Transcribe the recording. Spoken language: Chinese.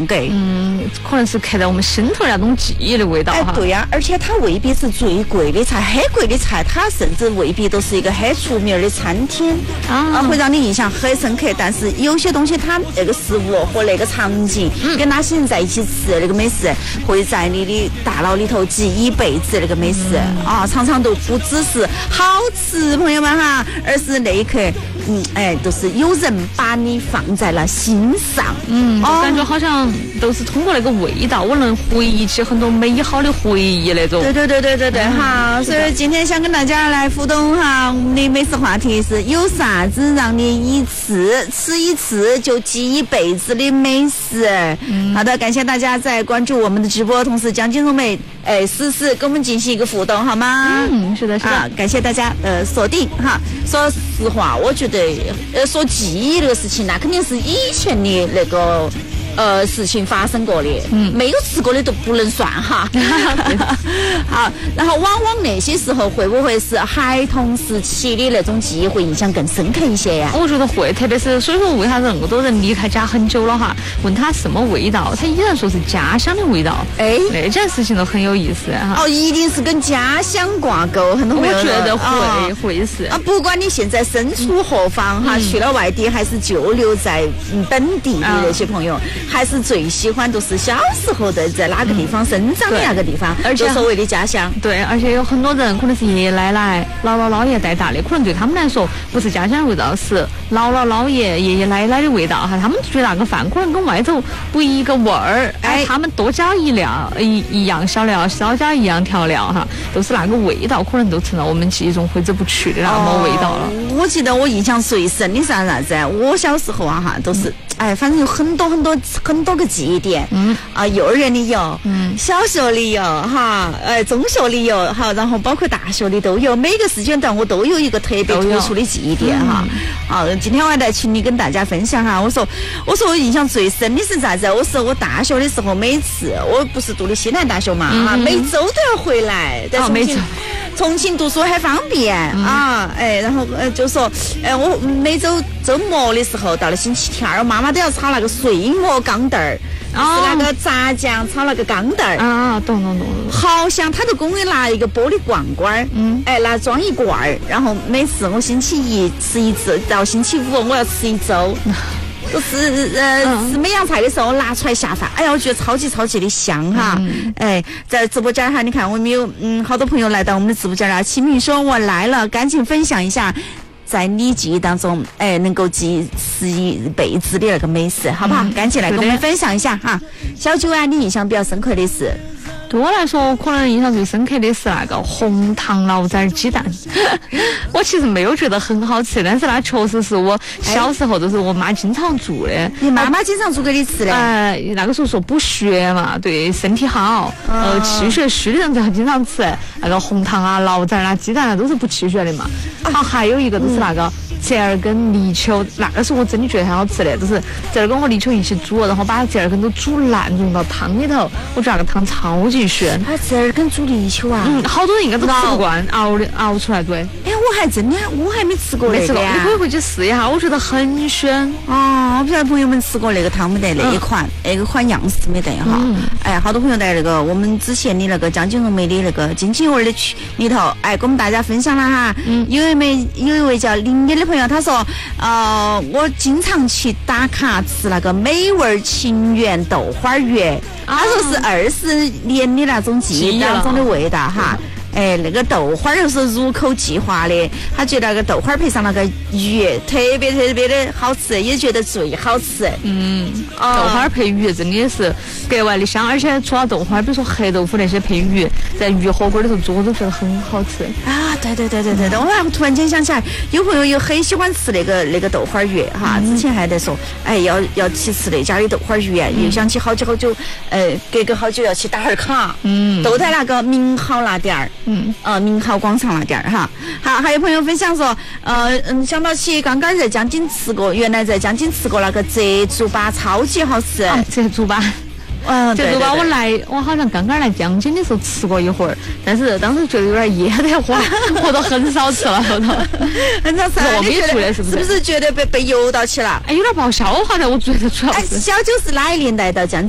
格。 可能是刻在我们心头那种记忆的味道哈。 对呀，而且它未必是最贵的菜，很贵的菜它甚至未必都是一个很出名的餐厅会让你印象很深刻。但是有些东西它那个食物和那个场景跟那些人在一起吃那个美食，会在你的大脑里头记一辈子那个美食常常都不只是好吃，朋友们哈，而是那一刻都是有人把你放在了心上。 我感觉好像都是通过那个味道，我能回忆起很多美好的回忆那种。 对哈。所以今天想跟大家来互动哈，我们的美食话题是有啥子让你吃一次就记一辈子的美食。好的，感谢大家在关注我们的直播，同时将金融美实时跟我们进行一个互动，好吗？ 是的。 感谢大家锁定哈。说实话，我觉得说记忆这个事情，那肯定是以前的那个事情发生过的，没有吃过的都不能算哈。好，然后往往那些时候会不会是孩童时期的那种记忆会印象更深刻一些呀？ 我觉得会，特别是所以说为啥子那么多人离开家很久了哈？问他什么味道，他依然说是家乡的味道。那件事情都很有意思哈。 一定是跟家乡挂钩，很多朋友我觉得会是不管你现在身处何方哈，去了外地还是就留在本地的那些朋友。还是最喜欢都是小时候的在哪个地方生长的那个地方，而且所谓的家乡。 对，而且有很多人可能是爷爷奶奶、姥姥姥爷带大的，可能对他们来说不是家乡的味道，是姥姥姥爷、爷爷奶奶的味道哈。他们觉得那个饭可能跟外头不一个味儿，他们多加一样小料，少加一样调料哈，都是那个味道，可能都成了我们记忆中挥之不去的那么味道了。 我记得我印象最深的是啥子？我小时候哈都是反正有很多个记忆点，幼儿园里有，小学里有哈，中学里有哈，然后包括大学里都有，每个时间段我都有一个特别突出的记忆点哈。今天我在群里跟大家分享哈，我说我印象最深的是啥子？我说我大学的时候，每次我不是读的西南大学嘛，每周都要回来，在重庆读书很方便然后就说我每周周末的时候到了星期天，我妈妈都要炒那个碎馍钢蛋儿，是那个炸酱炒那个钢蛋儿懂。 好香，他就给我拿一个玻璃罐罐拿装一罐儿，然后每次我星期一吃一次，到星期五我要吃一周。是每样菜的时候拿出来下饭，我觉得超级的香哈。在直播间哈，你看我们有好多朋友来到我们的直播间了。启明说我来了，赶紧分享一下在你记忆当中能够记一辈子的那个美食，好不好？赶紧来跟我们分享一下哈。小九你印象比较深刻的是？ 对我来说，可能印象最深刻的是那个红糖醪糟鸡蛋。我其实没有觉得很好吃，但是那确实是我小时候都是我妈经常做的。 你妈妈经常做给你吃的？ 那个时候说补血嘛，对身体好，气血虚的人才经常吃那个红糖醪糟鸡蛋都是不气血的嘛。还有一个就是那个折耳根泥鳅，那个时候我真的觉得很好吃的，就是折耳根和泥鳅一起煮，然后把折耳根都煮烂，融到汤里头，我觉得那个汤超级鲜。 折耳根煮泥鳅好多人应该都吃不惯，熬出来对。 我还没吃过那个呀。 你可以回去试一下，我觉得很鲜。 我不晓得朋友们吃过那个汤没得？那个款样式没得哈。好多朋友在那个我们之前的那个江金荣梅的那个津津有味的群里头，跟我们大家分享了哈。有一位叫林野的朋友，他说，我经常去打卡吃那个美味情缘豆花鱼，他说是20年的那种记忆当中的味道哈。那个豆花又是入口即化的，他觉得那个豆花配上那个鱼特别的好吃，也觉得最好吃。 豆花配鱼真的是格外的香，而且除了豆花，比如说黑豆腐那些配鱼，在鱼火锅里头做，我都觉得很好吃。 对，我还突然间想起来，有朋友也很喜欢吃那个豆花鱼哈，之前还在说，要去吃那家的豆花鱼，又想起好久，隔个好久要去打会儿卡，都在那个明豪那点儿。明豪广场那点儿哈。好，还有朋友分享说，想到起刚刚在江津吃过，原来在江津吃过那个浙猪粑，超级好吃。 浙猪粑。浙猪粑我好像刚刚来江津的时候吃过一会儿，但是当时觉得有点噎得慌，我都很少吃了，后头很少吃。 糯米做的是不是觉得被油到起了？ 有点不好消化的，我觉得主要是。 小九是哪一年来到江津？